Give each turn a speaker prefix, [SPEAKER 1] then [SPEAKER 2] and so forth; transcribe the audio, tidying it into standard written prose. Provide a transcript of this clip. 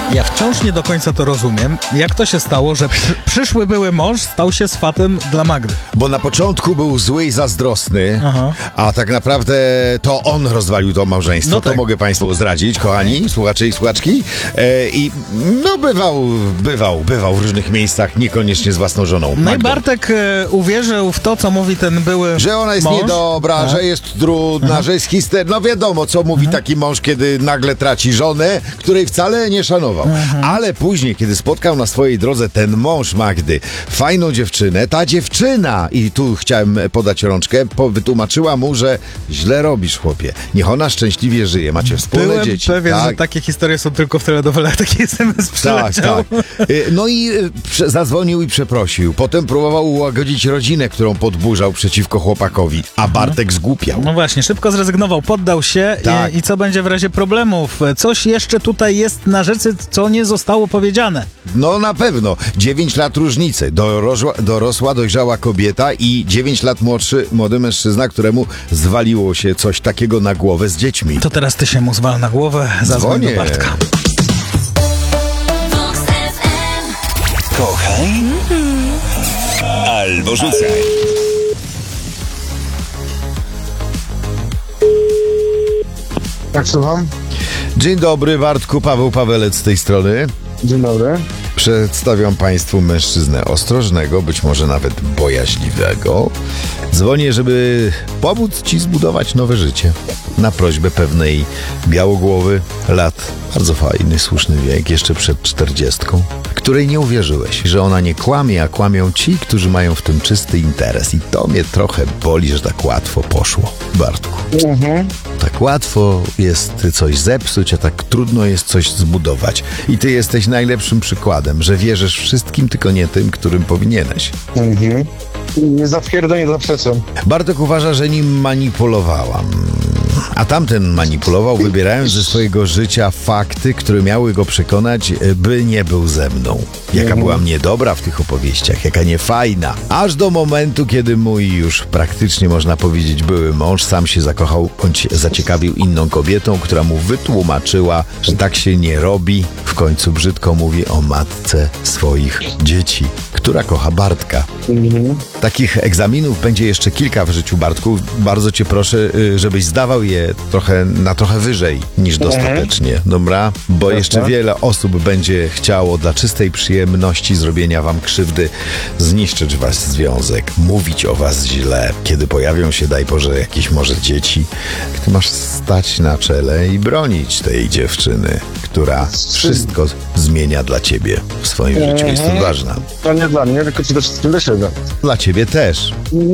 [SPEAKER 1] Ja wciąż nie do końca to rozumiem. Jak to się stało, że przyszły były mąż stał się swatem dla Magdy?
[SPEAKER 2] Bo na początku był zły i zazdrosny,
[SPEAKER 1] Aha.
[SPEAKER 2] a tak naprawdę to on rozwalił to małżeństwo.
[SPEAKER 1] No tak.
[SPEAKER 2] To mogę Państwu zdradzić, kochani słuchacze i słuchaczki. I no bywał w różnych miejscach, niekoniecznie z własną żoną.
[SPEAKER 1] No i
[SPEAKER 2] Magdą.
[SPEAKER 1] Bartek uwierzył w to, co mówi ten były
[SPEAKER 2] Że ona jest
[SPEAKER 1] mąż.
[SPEAKER 2] niedobra, że jest trudna, że jest histeryczna. No wiadomo, co mówi taki mąż, kiedy nagle traci żonę, której wcale nie szanował. Ale później, kiedy spotkał na swojej drodze ten mąż Magdy, fajną dziewczynę, ta dziewczyna, i tu chciałem podać rączkę, wytłumaczyła mu, że źle robisz, chłopie. Niech ona szczęśliwie żyje, macie wspólne
[SPEAKER 1] Byłem
[SPEAKER 2] dzieci.
[SPEAKER 1] pewien,
[SPEAKER 2] tak?
[SPEAKER 1] że takie historie są tylko w telenowelach, taki SMS przyleciał.
[SPEAKER 2] Tak. No i zadzwonił i przeprosił. Potem próbował ułagodzić rodzinę, którą podburzał przeciwko chłopakowi, a Bartek zgłupiał.
[SPEAKER 1] No właśnie, szybko zrezygnował, poddał się
[SPEAKER 2] Tak.
[SPEAKER 1] i co będzie w razie problemów? Coś jeszcze tutaj jest na rzeczy, co nie zostało powiedziane.
[SPEAKER 2] No na pewno. 9 lat różnicy. Dorosła, dojrzała kobieta i 9 lat młody mężczyzna, któremu zwaliło się coś takiego na głowę z dziećmi.
[SPEAKER 1] To teraz ty się mu zwal na głowę, zadzwoń
[SPEAKER 2] Dzwonię.
[SPEAKER 1] do Bartka.
[SPEAKER 3] Kochaj albo rzucaj.
[SPEAKER 4] Tak, słucham.
[SPEAKER 2] Dzień dobry, Bartku, Paweł Pawelec z tej strony.
[SPEAKER 4] Dzień dobry.
[SPEAKER 2] Przedstawiam Państwu mężczyznę ostrożnego, być może nawet bojaźliwego. Dzwonię, żeby pomóc Ci zbudować nowe życie. Na prośbę pewnej białogłowy, lat, bardzo fajny, słuszny wiek, jeszcze przed 40, której nie uwierzyłeś, że ona nie kłamie, a kłamią ci, którzy mają w tym czysty interes. I to mnie trochę boli, że tak łatwo poszło, Bartku. Tak łatwo jest coś zepsuć, a tak trudno jest coś zbudować. I ty jesteś najlepszym przykładem, że wierzysz wszystkim, tylko nie tym, którym powinieneś.
[SPEAKER 4] Nie zatwierdzę, nie zaprzeczam.
[SPEAKER 2] Bartek uważa, że nim manipulowałam. A tamten manipulował, wybierając ze swojego życia fakty, które miały go przekonać, by nie był ze mną. Jaka byłam niedobra w tych opowieściach, jaka niefajna. Aż do momentu, kiedy mój już praktycznie, można powiedzieć, były mąż sam się zakochał, bądź zaciekawił inną kobietą, która mu wytłumaczyła, że tak się nie robi. W końcu brzydko mówi o matce swoich dzieci, która kocha Bartka. Takich egzaminów będzie jeszcze kilka w życiu, Bartku. Bardzo cię proszę, żebyś zdawał je trochę wyżej niż dostatecznie, dobra? Bo jeszcze wiele osób będzie chciało dla czystej przyjemności zrobienia wam krzywdy zniszczyć wasz związek, mówić o was źle. Kiedy pojawią się, daj Boże, jakieś może dzieci, ty masz stać na czele i bronić tej dziewczyny, która wszystko zmienia dla ciebie w swoim życiu. Jest to ważna.
[SPEAKER 4] To nie dla mnie, tylko przede wszystkim dla siebie.
[SPEAKER 2] Dla ciebie też.